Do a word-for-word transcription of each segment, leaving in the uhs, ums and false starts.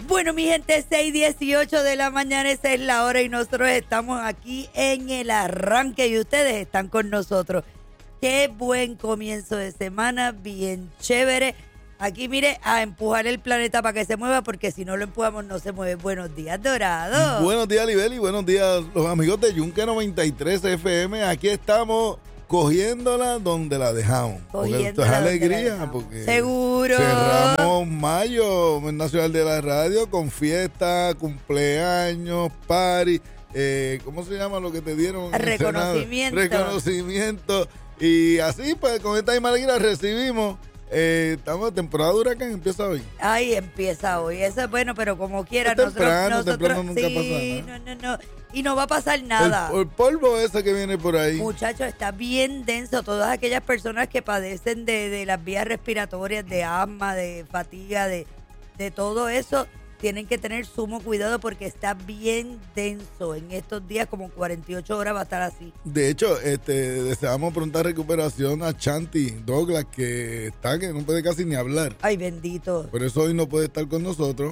Bueno, mi gente, seis dieciocho de la mañana, esa es la hora y nosotros estamos aquí en el arranque y ustedes están con nosotros. Qué buen comienzo de semana, bien chévere. Aquí, mire, a empujar el planeta para que se mueva, porque si no lo empujamos no se mueve. Buenos días, Dorado. Buenos días, Libeli. Buenos días, los amigos de Yunque noventa y tres F M. Aquí estamos cogiéndola donde la dejamos. Porque esto es alegría, porque seguro cerramos mayo, mes nacional de la radio, con fiesta, cumpleaños, party, eh, ¿cómo se llama lo que te dieron? Reconocimiento. Reconocimiento. Y así, pues, con esta misma alegría recibimos. Eh, estamos, temporada de huracán empieza hoy. Ay, empieza hoy. Eso es bueno, pero como quiera, es temprano, nosotros, temprano nosotros nunca sí, pasa nada. no, no, no. Y no va a pasar nada. El, el polvo ese que viene por ahí. Muchachos, está bien denso. Todas aquellas personas que padecen de, de las vías respiratorias, de asma, de fatiga, de, de todo eso, tienen que tener sumo cuidado porque está bien denso. En estos días, como cuarenta y ocho horas va a estar así. De hecho, este, deseamos pronta recuperación a Chanti Douglas, que está, que no puede casi ni hablar. Ay, bendito. Por eso hoy no puede estar con nosotros.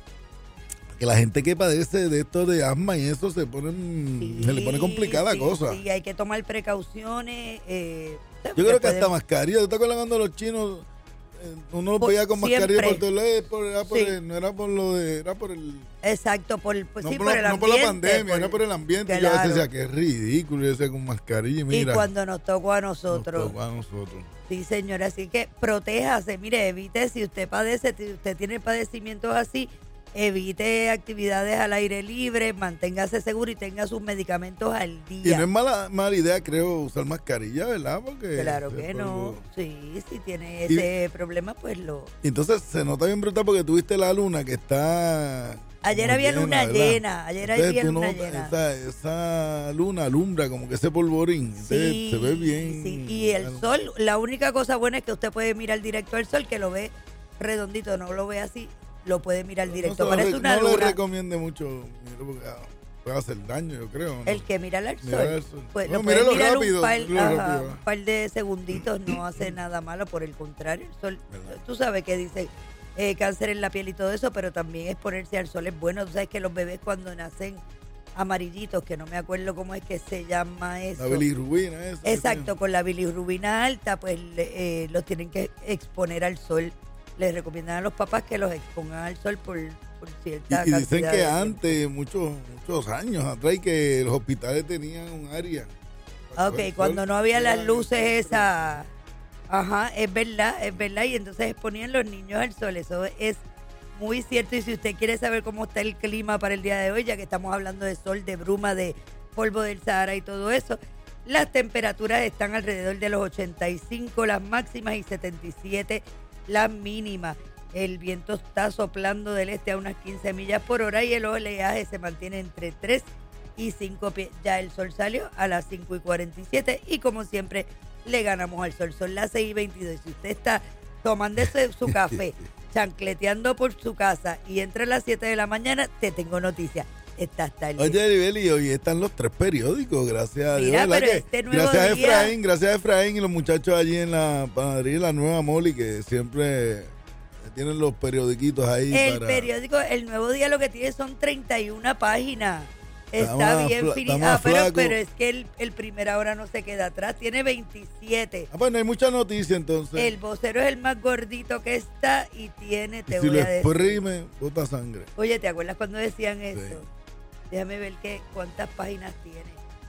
Que la gente que padece de esto de asma y eso se ponen, sí, se le pone complicada sí, la cosa. Sí, hay que tomar precauciones. Eh, Yo creo que pueden... hasta mascarilla. ¿Tú te acuerdas cuando los chinos eh, uno lo por, veía con mascarilla por todo el, por, era por sí. el, no era por lo de, era por el... Exacto, por, pues, no, sí, por, por la, el ambiente. No por la pandemia, por, era por el ambiente. claro. Y yo a veces decía, qué ridículo, yo decía con mascarilla. Mira, y cuando nos tocó a nosotros. Nos tocó a nosotros. Sí, señora, así que protéjase, mire, evite, si usted padece, si usted tiene padecimientos así, evite actividades al aire libre, manténgase seguro y tenga sus medicamentos al día. Y no es mala, mala idea, creo, usar mascarilla, ¿verdad? Porque claro que no, sí, si tiene ese y, problema, pues lo... Entonces se nota bien brutal porque tuviste la luna que está... Ayer había llena, luna ¿verdad? llena, ayer entonces, había luna no, llena. Esa, esa luna alumbra como que ese polvorín, entonces sí, se ve bien. Sí, y el bueno. sol, la única cosa buena es que usted puede mirar directo al sol, que lo ve redondito, no lo ve así, lo puede mirar directo. No, Parece re, una no luna. le recomiende mucho, porque puede hacer daño, yo creo. ¿no? El que mira al sol. Mirar sol. Pues no, lo puede mirar rápido, un, par, ajá, rápido. un par de segunditos, no hace nada malo, por el contrario, el sol, ¿verdad? Tú sabes que dice eh, cáncer en la piel y todo eso, pero también exponerse al sol es bueno. Tú sabes que los bebés cuando nacen amarillitos, que no me acuerdo cómo es que se llama eso. La bilirrubina, eso. Exacto, con la bilirrubina alta, pues eh, los tienen que exponer al sol. Les recomiendan a los papás que los expongan al sol por, por cierta y, y dicen cantidad que de antes, muchos muchos años atrás, que los hospitales tenían un área. Ok, cuando sol, no había las luces esas. Ajá, es verdad, es verdad. Y entonces exponían los niños al sol. Eso es muy cierto. Y si usted quiere saber cómo está el clima para el día de hoy, ya que estamos hablando de sol, de bruma, de polvo del Sahara y todo eso, las temperaturas están alrededor de los ochenta y cinco, las máximas, y setenta y siete las mínimas. El viento está soplando del este a unas quince millas por hora y el oleaje se mantiene entre tres y cinco pies. Ya el sol salió a las cinco y cuarenta y siete y como siempre le ganamos al sol. Son las seis y veintidós. Si usted está tomando su café, chancleteando por su casa y entra a las siete de la mañana, te tengo noticias. Está hasta el Oye, Libeli, hoy están los tres periódicos, gracias a Dios. Mira, pero este nuevo gracias a día... Efraín, gracias a Efraín y los muchachos allí en la panadería La Nueva Moli, que siempre tienen los periodiquitos ahí. El para... periódico, el Nuevo Día lo que tiene son treinta y una páginas. Está, está bien finito. Ah, pero, pero es que el, el Primera Hora no se queda atrás, tiene veintisiete. Ah, pues no hay mucha noticia entonces. El Vocero es el más gordito que está y tiene, te y si voy lo a decir. exprime, bota sangre. Oye, ¿te acuerdas cuando decían eso? Sí. Déjame ver qué, cuántas páginas tiene.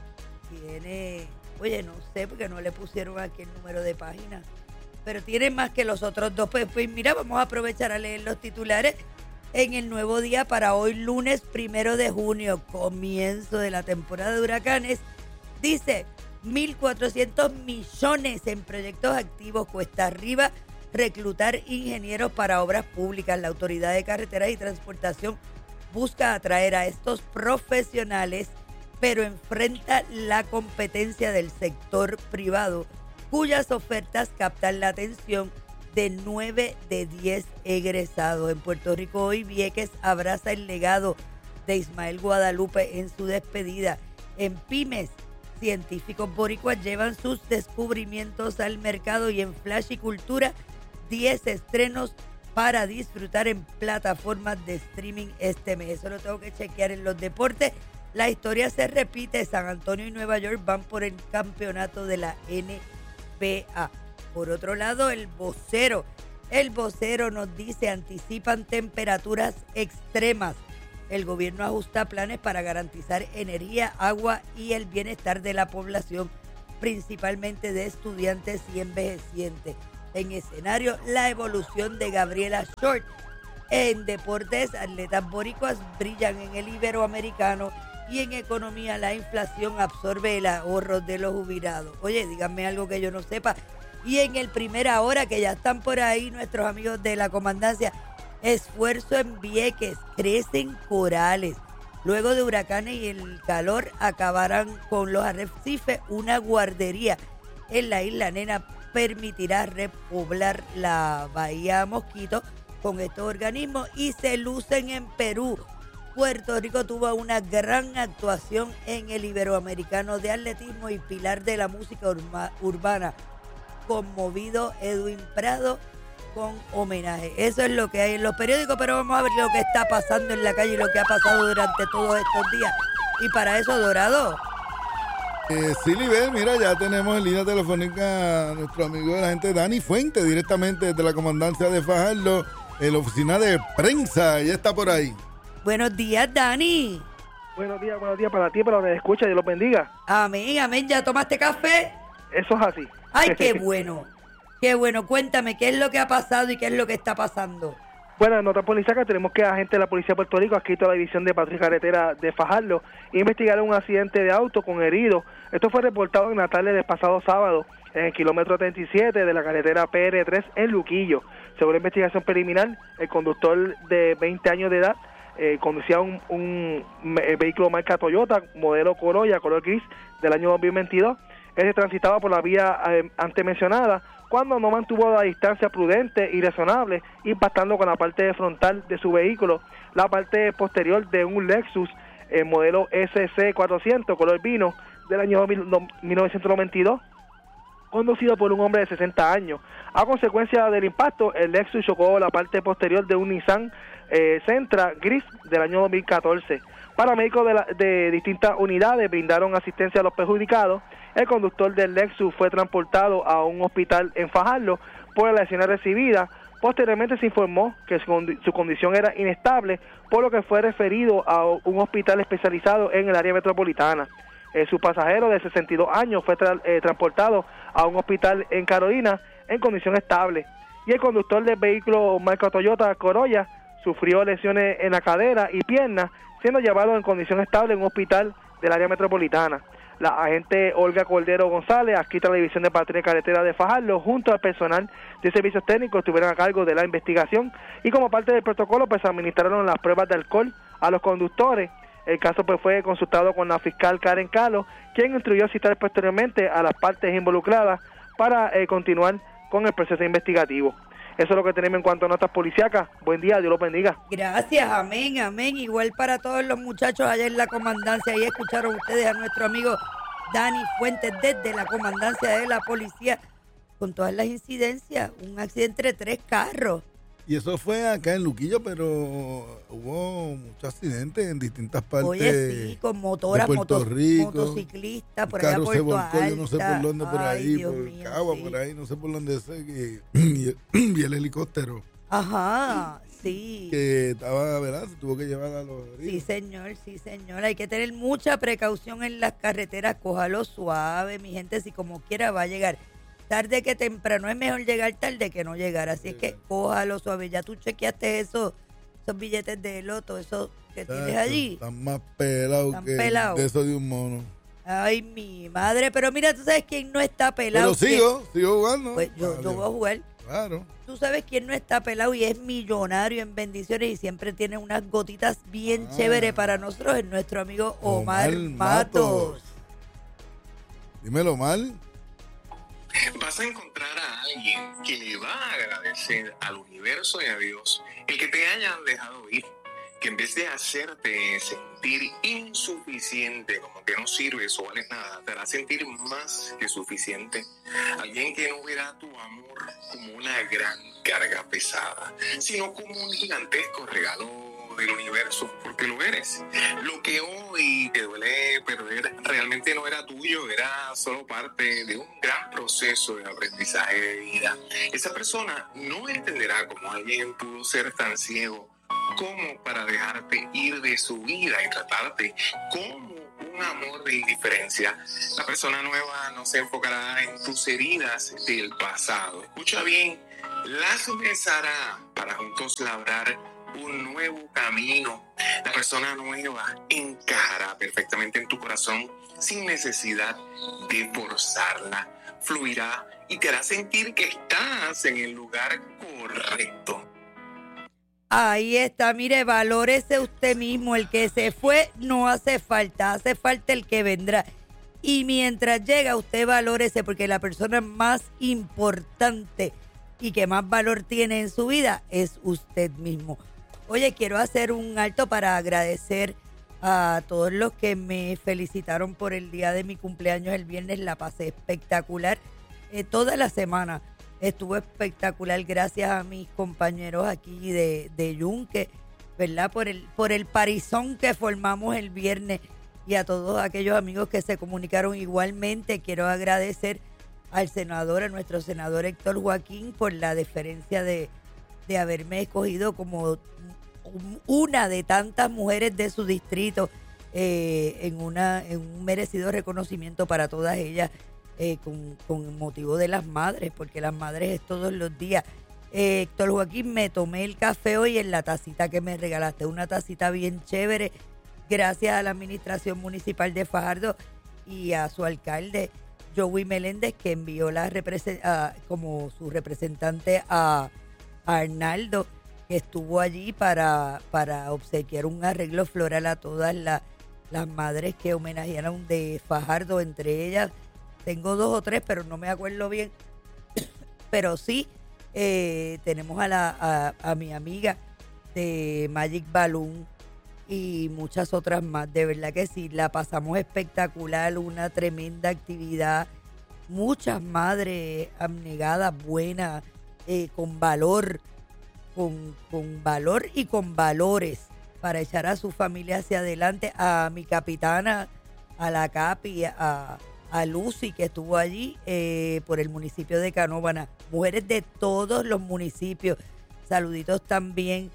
Tiene, oye, no sé, porque no le pusieron aquí el número de páginas. Pero tiene más que los otros dos. Pues, pues mira, vamos a aprovechar a leer los titulares en el Nuevo Día para hoy, lunes primero de junio, comienzo de la temporada de huracanes. Dice, mil cuatrocientos millones en proyectos activos, cuesta arriba reclutar ingenieros para obras públicas. La Autoridad de Carreteras y Transportación busca atraer a estos profesionales, pero enfrenta la competencia del sector privado, cuyas ofertas captan la atención de nueve de diez egresados. En Puerto Rico hoy, Vieques abraza el legado de Ismael Guadalupe en su despedida. En pymes, científicos boricuas llevan sus descubrimientos al mercado, y en Flash y Cultura, diez estrenos para disfrutar en plataformas de streaming este mes. Eso lo tengo que chequear en los deportes. La historia se repite. San Antonio y Nueva York van por el campeonato de la N B A. Por otro lado, el vocero. El vocero nos dice, anticipan temperaturas extremas. El gobierno ajusta planes para garantizar energía, agua y el bienestar de la población, principalmente de estudiantes y envejecientes. En escenario, la evolución de Gabriela Short. En deportes, atletas boricuas brillan en el iberoamericano y en economía la inflación absorbe el ahorro de los jubilados. Oye, díganme algo que yo no sepa. Y en el Primera Hora, que ya están por ahí nuestros amigos de la comandancia, esfuerzo en Vieques, crecen corales. Luego de huracanes y el calor acabarán con los arrecifes. Una guardería en la isla Nena permitirá repoblar la bahía Mosquito con estos organismos y se lucen en Perú. Puerto Rico tuvo una gran actuación en el Iberoamericano de Atletismo y pilar de la música urba, urbana. Conmovido Edwin Prado con homenaje. Eso es lo que hay en los periódicos, pero vamos a ver lo que está pasando en la calle y lo que ha pasado durante todos estos días. Y para eso, Dorado. Eh, sí, Libel, mira, ya tenemos en línea telefónica a nuestro amigo de la gente Dani Fuente, directamente desde la comandancia de Fajardo, en la oficina de prensa. Ya está por ahí. Buenos días, Dani. Buenos días, buenos días para ti, para los que escucha, Dios los bendiga. Amén, amén. ¿Ya tomaste café? Eso es así. Ay, qué bueno. Qué bueno. Cuéntame, ¿qué es lo que ha pasado y qué es lo que está pasando? Bueno, en otra policía tenemos que agentes de la Policía de Puerto Rico, adscrito a la División de Patrulla Carretera de Fajardo, investigaron un accidente de auto con heridos. Esto fue reportado en la tarde del pasado sábado, en el kilómetro treinta y siete de la carretera P R tres en Luquillo. Según la investigación preliminar, el conductor de veinte años de edad eh, conducía un, un vehículo marca Toyota, modelo Corolla, color gris, del año dos mil veintidós. Él se transitaba por la vía eh, antes mencionada, cuando no mantuvo la distancia prudente y razonable, impactando con la parte frontal de su vehículo la parte posterior de un Lexus eh, modelo S C cuatrocientos color vino del año mil novecientos noventa y dos, conducido por un hombre de sesenta años. A consecuencia del impacto, el Lexus chocó la parte posterior de un Nissan eh, Sentra gris del año dos mil catorce. Paramédicos de, la, de distintas unidades brindaron asistencia a los perjudicados. El conductor del Lexus fue transportado a un hospital en Fajardo por las lesiones recibidas. Posteriormente se informó que su, su condición era inestable, por lo que fue referido a un hospital especializado en el área metropolitana. Eh, su pasajero de sesenta y dos años fue tra eh, transportado a un hospital en Carolina en condición estable. Y el conductor del vehículo marca Toyota Corolla sufrió lesiones en la cadera y pierna, siendo llevado en condición estable en un hospital del área metropolitana. La agente Olga Cordero González, adscrita a la División de Patrulla Carretera de Fajardo, junto al personal de servicios técnicos, estuvieron a cargo de la investigación y como parte del protocolo pues administraron las pruebas de alcohol a los conductores. El caso pues fue consultado con la fiscal Karen Calo, quien instruyó citar posteriormente a las partes involucradas para eh, continuar con el proceso investigativo. Eso es lo que tenemos en cuanto a notas policíacas. Buen día, Dios los bendiga. Gracias, amén, amén. Igual para todos los muchachos allá en la comandancia. Ahí escucharon ustedes a nuestro amigo Dani Fuentes desde la comandancia de la policía con todas las incidencias. Un accidente de tres carros. Y eso fue acá en Luquillo, pero hubo muchos accidentes en distintas partes. Oye, sí, con motoras, de Puerto moto, Rico, motociclistas, por allá por Puerto Alta. Yo no sé por dónde, por Ay, ahí, Dios por mío, Cagua, sí. por ahí, no sé por dónde sé. Que, y, el, y el helicóptero. Ajá, sí. Que estaba, ¿verdad? Se tuvo que llevar a los heridos. Sí, señor, sí, señor. Hay que tener mucha precaución en las carreteras. Cójalo suave, mi gente, si como quiera va a llegar. Tarde que temprano, es mejor llegar tarde que no llegar. Así es que cójalo suave. Ya tú chequeaste eso, esos billetes de loto, esos que Exacto, tienes allí. Están más pelados que pelado. de eso de un mono. Ay, mi madre. Pero mira, tú sabes quién no está pelado. Pero sigo, sigo jugando. Pues yo, yo voy a jugar. Claro. Tú sabes quién no está pelado y es millonario en bendiciones y siempre tiene unas gotitas bien ah, chéveres para nosotros, es nuestro amigo Omar, Omar Matos. Matos. Dímelo, Omar. Vas a encontrar a alguien que le va a agradecer al universo y a Dios el que te hayan dejado ir, que en vez de hacerte sentir insuficiente, como que no sirves o vales nada, te hará sentir más que suficiente. Alguien que no verá tu amor como una gran carga pesada, sino como un gigantesco regalo del universo, porque lo eres. Lo que hoy te duele perder realmente no era tuyo, era solo parte de un gran proceso de aprendizaje de vida. Esa persona no entenderá cómo alguien pudo ser tan ciego como para dejarte ir de su vida y tratarte como un amor de indiferencia. La persona nueva no se enfocará en tus heridas del pasado. Escucha bien, las besará para juntos labrar un nuevo camino. La persona nueva encajará perfectamente en tu corazón sin necesidad de forzarla. Fluirá y te hará sentir que estás en el lugar correcto. Ahí está, mire, valórese usted mismo. El que se fue no hace falta, hace falta el que vendrá. Y mientras llega, usted valórese, porque la persona más importante y que más valor tiene en su vida es usted mismo. Oye, quiero hacer un alto para agradecer a todos los que me felicitaron por el día de mi cumpleaños el viernes. La pasé espectacular. Eh, toda la semana estuvo espectacular, gracias a mis compañeros aquí de, de Yunque, ¿verdad? Por el, por el parizón que formamos el viernes, y a todos aquellos amigos que se comunicaron igualmente. Quiero agradecer al senador, a nuestro senador Héctor Joaquín, por la deferencia de, de haberme escogido como una de tantas mujeres de su distrito, eh, en, una, en un merecido reconocimiento para todas ellas, eh, con, con motivo de las madres, porque las madres es todos los días. Eh, Héctor Joaquín, me tomé el café hoy en la tacita que me regalaste, una tacita bien chévere, gracias a la administración municipal de Fajardo y a su alcalde Joey Meléndez, que envió la represen- a, como su representante a, a Arnaldo, que estuvo allí para, para obsequiar un arreglo floral a todas la, las madres que homenajearon de Fajardo. Entre ellas tengo dos o tres, pero no me acuerdo bien, pero sí, eh, tenemos a, la, a, a mi amiga de Magic Balloon y muchas otras más. De verdad que sí, la pasamos espectacular, una tremenda actividad, muchas madres abnegadas, buenas, eh, con valor, Con, con valor y con valores para echar a su familia hacia adelante. A mi capitana, a la Capi, a, a Lucy, que estuvo allí, eh, por el municipio de Canóvana, mujeres de todos los municipios. Saluditos también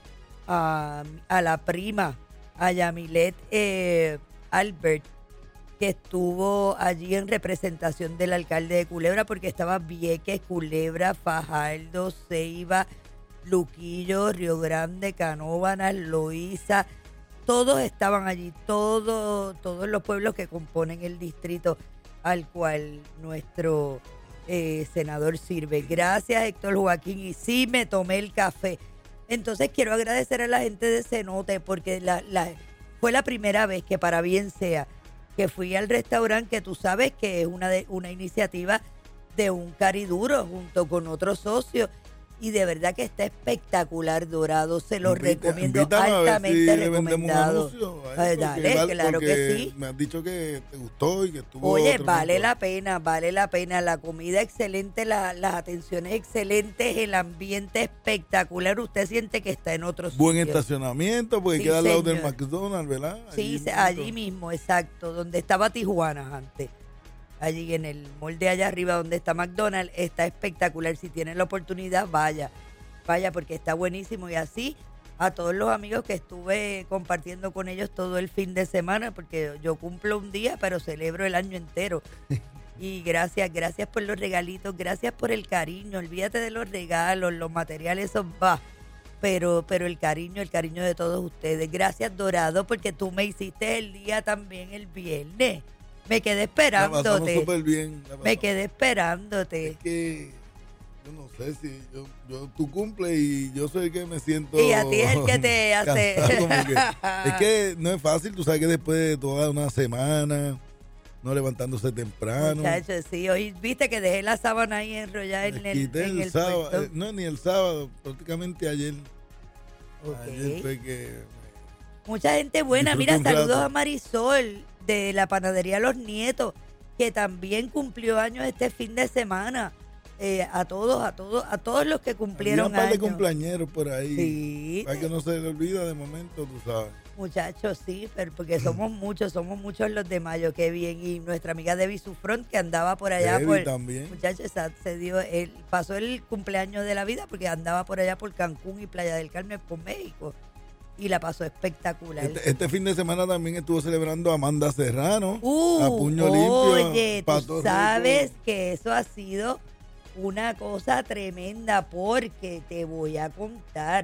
a, a la prima, a Yamilet eh, Albert, que estuvo allí en representación del alcalde de Culebra, porque estaba Vieques, Culebra, Fajardo, Ceiba, Luquillo, Río Grande, Canóvanas, Loíza, todos estaban allí, todo, todos los pueblos que componen el distrito al cual nuestro eh, senador sirve. Gracias, Héctor Joaquín, y sí me tomé el café. Entonces quiero agradecer a la gente de Cenote, porque la, la, fue la primera vez que, para bien sea, que fui al restaurante, que tú sabes que es una, de, una iniciativa de un cariduro junto con otros socios, y de verdad que está espectacular, Dorado. Se lo Invita, recomiendo, si altamente recomendado. Anuncio, Ay, dale, vale, claro que sí. Me has dicho que te gustó y que estuvo. Oye, tremendo. vale la pena, vale la pena. La comida excelente, la, las atenciones excelentes, el ambiente espectacular. Usted siente que está en otro sitio. Buen estacionamiento, porque Sí, queda al lado del señor. McDonald's, ¿verdad? Sí, Allí, allí mismo, exacto, donde estaba Tijuana antes. Allí en el molde allá arriba donde está McDonald's, está espectacular. Si tienen la oportunidad, vaya, vaya, porque está buenísimo. Y así a todos los amigos que estuve compartiendo con ellos todo el fin de semana, porque yo cumplo un día, pero celebro el año entero. Y gracias, gracias por los regalitos, gracias por el cariño. Olvídate de los regalos, los materiales, eso va. Pero, pero el cariño, el cariño de todos ustedes. Gracias, Dorado, porque tú me hiciste el día también el viernes. Me quedé La pasamos esperándote. súper bien. la Me pasamos. quedé esperándote. Es que yo no sé si yo, yo tú cumples y yo soy el que me siento. Y a ti es el que te hace. cansado, como que- es que no es fácil, tú sabes que después de toda una semana, no levantándose temprano. Muchachos, sí, hoy viste que dejé la sábana ahí enrollada en Me el, quité en el, el sábado, puesto. eh, no ni el sábado, prácticamente ayer. Ok. Ayer fue que Mucha gente buena. Disfruta Mira, un saludos rato. a Marisol de la panadería Los Nietos, que también cumplió años este fin de semana. Eh, a todos, a todos, a todos los que cumplieron Había un par de años. cumpleaños por ahí. Sí. Para que no se le olvida de momento, tú sabes. Muchachos, sí, pero porque somos muchos, somos muchos los de mayo, qué bien. Y nuestra amiga Debbie Sufront, que andaba por allá Debbie por... también. Muchachos, esa- se dio, el, pasó el cumpleaños de la vida porque andaba por allá por Cancún y Playa del Carmen, por México. Y la pasó espectacular. Este, este fin de semana también estuvo celebrando a Amanda Serrano. Uh, a puño limpio. oye, pa' tú todo sabes rico. que eso ha sido una cosa tremenda porque te voy a contar.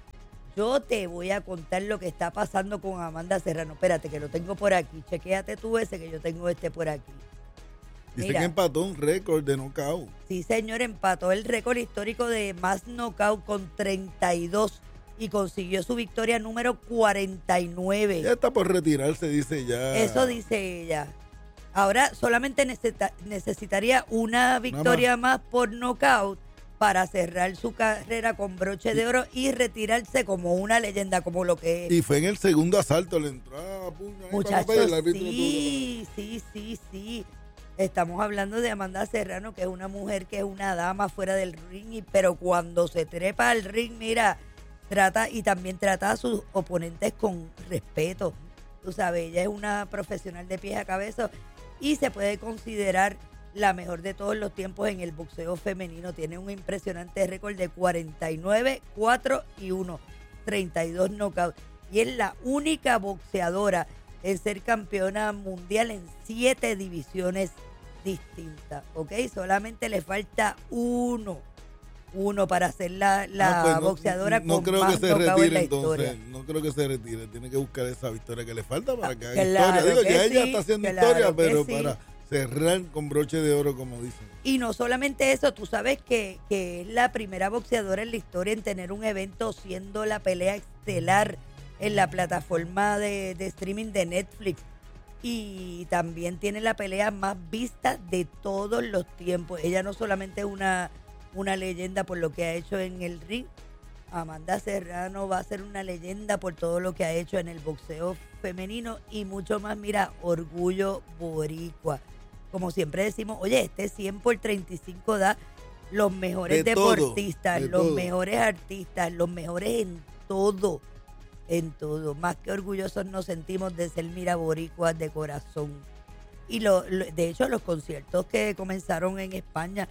Yo te voy a contar lo que está pasando con Amanda Serrano. Espérate, que lo tengo por aquí. Chequéate tú ese, que yo tengo este por aquí. Dice Mira. que empató un récord de knockout. Sí, señor, empató el récord histórico de más knockout con treinta y dos y consiguió su victoria número cuarenta y nueve. Ya está por retirarse, dice ya. Eso dice ella. Ahora solamente necesita- necesitaría una victoria más por knockout para cerrar su carrera con broche de oro y retirarse como una leyenda, como lo que es. Y fue en el segundo asalto, le entró a puño ahí para Muchachos, papel, el árbitro sí, sí, sí, sí. Estamos hablando de Amanda Serrano, que es una mujer que es una dama fuera del ring, y- pero cuando se trepa al ring, mira, trata y también trata a sus oponentes con respeto. Tú sabes, ella es una profesional de pies a cabeza y se puede considerar la mejor de todos los tiempos en el boxeo femenino. Tiene un impresionante récord de cuarenta y nueve, cuatro y uno, treinta y dos knockouts. Y es la única boxeadora en ser campeona mundial en siete divisiones distintas, ¿ok? Solamente le falta uno, uno para ser la, la Ah, pues no- boxeadora no, con creo más que se knockout en retire la entonces. historia. No creo que se retire. Tiene que buscar esa victoria que le falta para que haga claro historia. Digo, que ya ella sí, está haciendo claro historia, que pero sí. para cerrar con broche de oro, como dicen. Y no solamente eso, tú sabes que, que es la primera boxeadora en la historia en tener un evento siendo la pelea estelar en la plataforma de, de streaming de Netflix. Y también tiene la pelea más vista de todos los tiempos. Ella no solamente es una, una leyenda por lo que ha hecho en el ring. Amanda Serrano va a ser una leyenda por todo lo que ha hecho en el boxeo femenino y mucho más. Mira, orgullo boricua. Como siempre decimos, oye, este cien por treinta y cinco da los mejores De todo, deportistas, de los todo. mejores artistas, los mejores en todo, en todo. Más que orgullosos nos sentimos de ser mira boricuas de corazón. Y lo, lo- de hecho los conciertos que comenzaron en España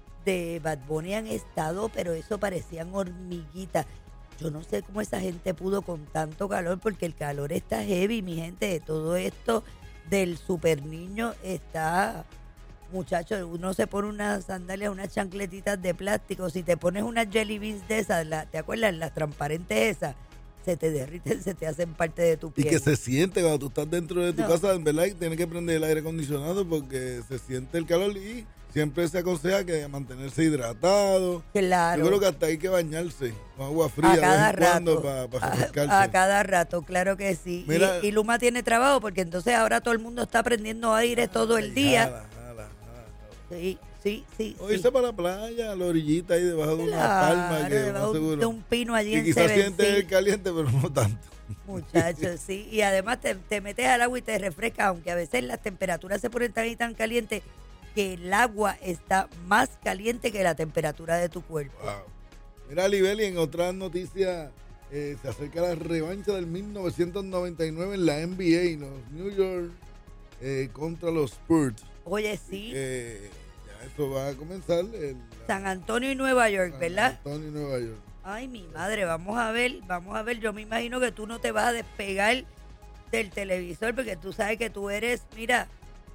de Bad Bunny han estado, pero eso parecían hormiguitas. Yo no sé cómo esa gente pudo con tanto calor, porque el calor está heavy, mi gente. De todo esto del super niño está, muchachos, uno se pone unas sandalias, unas chancletitas de plástico. Si te pones unas jelly beans de esas, la- ¿te acuerdas? Las transparentes esas, se te derriten, se te hacen parte de tu Y piel. que se siente cuando tú estás dentro de tu No. casa, en verdad, y tienes que prender el aire acondicionado porque se siente el calor y siempre se aconseja que mantenerse hidratado. Claro. Yo creo que hasta hay que bañarse con agua fría A de cada vez en cuando rato. para a, refrescarse. a cada rato, claro que sí. Y- Mira- y, Luma tiene trabajo porque entonces ahora todo el mundo está prendiendo aire todo el Ay, día. jala, jala, jala. Sí, sí, sí. O sí. irse para la playa, a la orillita ahí debajo de una palma Claro, que debajo no seguro. de un pino allí que en quizás Seven siente Seas. el caliente, pero no tanto. Muchachos, sí. Y además te, te metes al agua y te refresca, aunque a veces las temperaturas se ponen tan y tan calientes que el agua está más caliente que la temperatura de tu cuerpo. Wow. Mira, Libeli, en otras noticias, eh, se acerca la revancha del mil novecientos noventa y nueve en la N B A, los New York eh, contra los Spurs. Oye, sí. Eh, ya eso va a comenzar el San Antonio y Nueva York, ¿verdad? San Antonio, Nueva York. Ay, mi madre, vamos a ver, vamos a ver. Yo me imagino que tú no te vas a despegar del televisor porque tú sabes que tú eres, mira,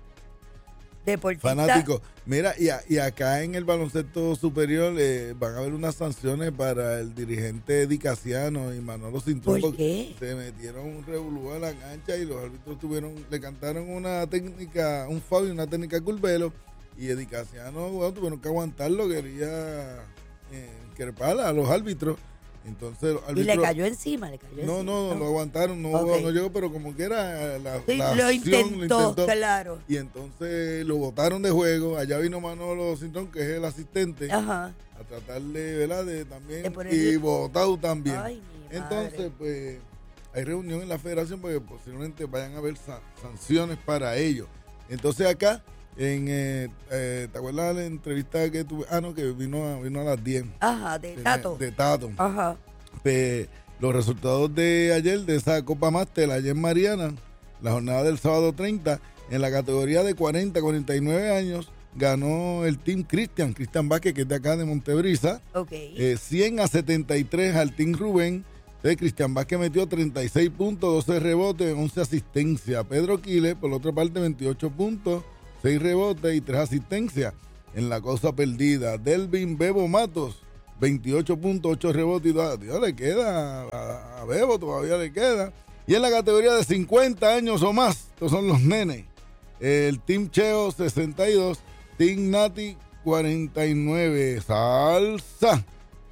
deportista. Fanático. Mira, y, a- y acá en el baloncesto superior eh, van a haber unas sanciones para el dirigente Eddie Casiano y Manolo Cintrón. ¿Por porque qué? Se metieron un revolú a la cancha y los árbitros tuvieron, le cantaron una técnica, un foul y una técnica curvelo. Y Eddie Casiano, bueno, tuvieron que aguantarlo, quería eh, increpar a los árbitros. Entonces, los Y le árbitros- cayó encima, le cayó No, encima. no, lo aguantaron, no, Ok. no llegó, pero como que era la, Sí, la lo, acción, intentó, claro. y entonces lo botaron de juego. Allá vino Manolo Cintrón, que es el asistente, Ajá. a tratar de, ¿verdad? De también, De poner- y botado también. Ay, mi Entonces, madre. pues, hay reunión en la federación porque posiblemente vayan a haber sa- sanciones para ellos. Entonces acá, en eh, eh, ¿te acuerdas de la entrevista que tuve? Ah, no, que vino a, vino a las diez. Ajá, de Tato. De, de Tato. Ajá. Pues, los resultados de ayer, de esa Copa Máster, ayer en Mariana, la jornada del sábado treinta, en la categoría de cuarenta a cuarenta y nueve años, ganó el Team Cristian, Cristian Vázquez, que es de acá de Montebrisa. Ok. Eh, cien a setenta y tres al Team Rubén. Entonces, Cristian Vázquez metió treinta y seis puntos, doce rebotes, once asistencias. Pedro Quiles, por la otra parte, veintiocho puntos, seis rebotes y tres asistencias. En la cosa perdida, Delvin Bebo Matos, veintiocho puntos, ocho rebotes y dos. Dios, le queda a, a Bebo, todavía le queda. Y en la categoría de cincuenta años o más, estos son los nenes. El Team Cheo, sesenta y dos. Team Nati, cuarenta y nueve. Salsa.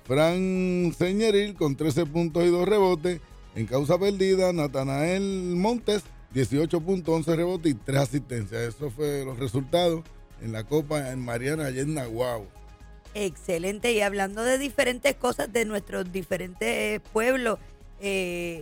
Fran Señeril con trece puntos y dos rebotes. En causa perdida, Natanael Montes, dieciocho puntos, once rebotes y tres asistencias. Esos fueron los resultados en la Copa en Mariana, allá en Naguabo. Excelente. Y hablando de diferentes cosas de nuestros diferentes pueblos, eh,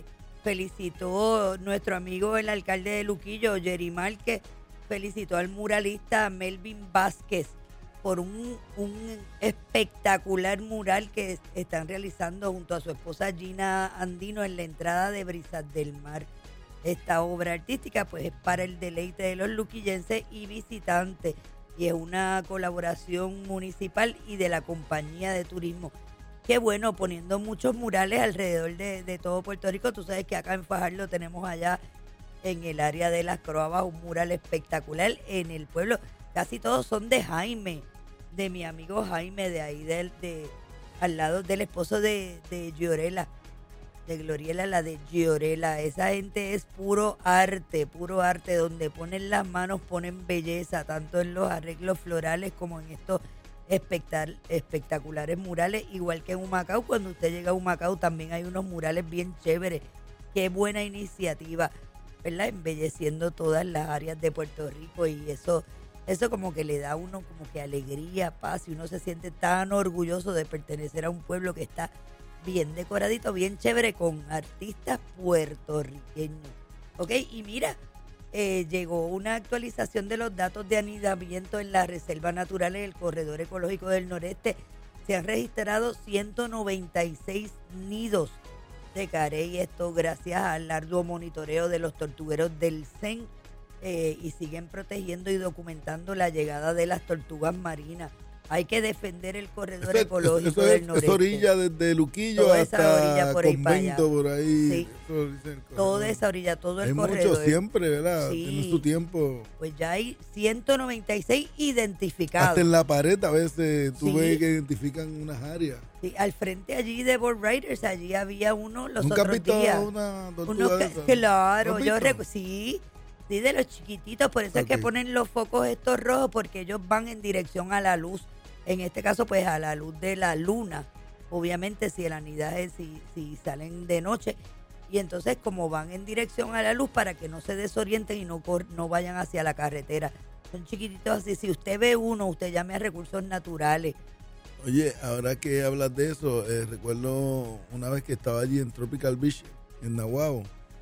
felicitó nuestro amigo el alcalde de Luquillo, Jerry Márquez, felicitó al muralista Melvin Vázquez por un, un espectacular mural que es- están realizando junto a su esposa Gina Andino en la entrada de Brisas del Mar. Esta obra artística pues es para el deleite de los luquillenses y visitantes y es una colaboración municipal y de la compañía de turismo. Qué bueno, poniendo muchos murales alrededor de, de todo Puerto Rico. Tú sabes que acá en Fajardo tenemos allá en el área de las Croabas un mural espectacular en el pueblo. Casi todos son de Jaime, de mi amigo Jaime, de ahí del, de, al lado del esposo de, de Giorela, de Gloriela, la de Giorela. Esa gente es puro arte, puro arte, donde ponen las manos, ponen belleza, tanto en los arreglos florales como en estos espectac- espectaculares murales, igual que en Humacao. Cuando usted llega a Humacao también hay unos murales bien chéveres. Qué buena iniciativa, ¿verdad? Embelleciendo todas las áreas de Puerto Rico y eso, eso como que le da a uno como que alegría, paz y uno se siente tan orgulloso de pertenecer a un pueblo que está bien decoradito, bien chévere con artistas puertorriqueños. ¿Ok? Y mira, eh, llegó una actualización de los datos de anidamiento en la Reserva Natural en el Corredor Ecológico del Noreste. Se han registrado ciento noventa y seis nidos de carey, esto gracias al arduo monitoreo de los tortugueros del C E N, eh, y siguen protegiendo y documentando la llegada de las tortugas marinas. Hay que defender el corredor Eso es- ecológico eso es- del noreste. Esa orilla desde Luquillo Toda esa hasta orilla por ahí para allá. Convento, por ahí. Sí. Eso dice el Toda corredor. esa orilla, todo el Hay corredor. muchos siempre, ¿verdad? Sí. Tienen su tiempo. Pues ya hay ciento noventa y seis identificados. Hasta en la pared a veces tú Sí. ves que identifican unas áreas. Sí, al frente allí de Board Riders, allí había uno los ¿Nunca has otros visto días. una tortuga Unos de que- esas? claro, ¿Lo has yo visto? recu- sí, sí, de los chiquititos, por eso es que Ok. ponen los focos estos rojos, porque ellos van en dirección a la luz. En este caso, pues a la luz de la luna. Obviamente, si el anidaje, si, si salen de noche. Y entonces, como van en dirección a la luz para que no se desorienten y no, cor- no vayan hacia la carretera. Son chiquititos así. Si usted ve uno, usted llame a Recursos Naturales. Oye, ahora que hablas de eso, eh, recuerdo una vez que estaba allí en Tropical Beach, en Nahuabo,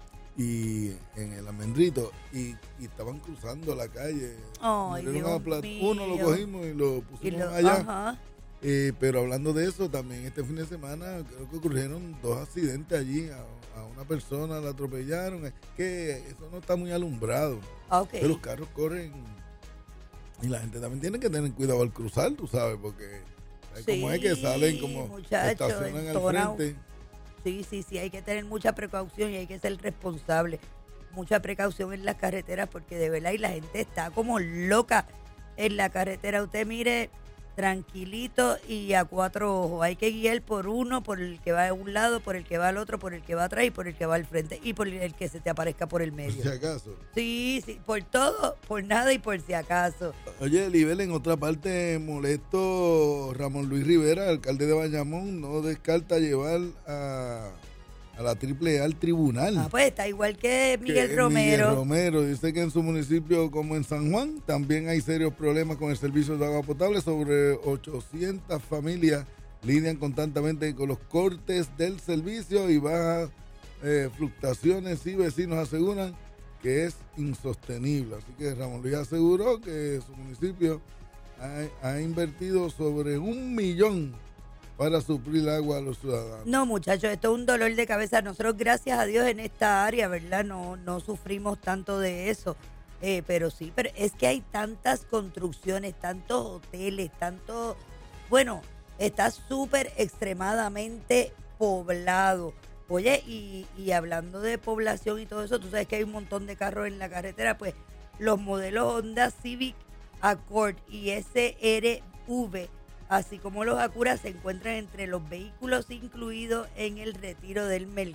y en el Almendrito, y, y estaban cruzando la calle. Ay, Nos dieron Dios a plat- mío. Uno lo cogimos y lo Y pusimos lo- allá. ajá. Eh, pero hablando de eso, también este fin de semana creo que ocurrieron dos accidentes allí. A, a una persona la atropellaron. Es que eso no está muy alumbrado. Ah, ok. Que los carros corren. Y la gente también tiene que tener cuidado al cruzar, tú sabes, porque hay como es que Sí, salen como muchacho, estacionan al entonao. frente. Sí, sí, sí, hay que tener mucha precaución y hay que ser responsable. Mucha precaución en las carreteras porque de verdad y la gente está como loca en la carretera. Usted mire, tranquilito y a cuatro ojos. Hay que guiar por uno, por el que va a un lado, por el que va al otro, por el que va atrás y por el que va al frente y por el que se te aparezca por el Por medio. si acaso. Sí, sí, por todo, por nada y por si acaso. Oye, Libel, en otra parte molesto, Ramón Luis Rivera, alcalde de Bayamón, no descarta llevar a, a la Triple A al tribunal. Ah, pues está igual que Miguel que Romero. Miguel Romero dice que en su municipio, como en San Juan, también hay serios problemas con el servicio de agua potable. Sobre ochocientas familias lidian constantemente con los cortes del servicio y bajas eh, fluctuaciones y vecinos aseguran que es insostenible. Así que Ramón Luis aseguró que su municipio ha, ha invertido sobre un millón para suplir agua a los ciudadanos. No, muchachos, esto es un dolor de cabeza. Nosotros, gracias a Dios, en esta área, ¿verdad? No, no sufrimos tanto de eso. Eh, pero sí, pero es que hay tantas construcciones, tantos hoteles, tanto... Bueno, está súper extremadamente poblado. Oye, y, y hablando de población y todo eso, tú sabes que hay un montón de carros en la carretera, pues los modelos Honda Civic Accord y S R V, así como los Acura, se encuentran entre los vehículos incluidos en el retiro del mercado.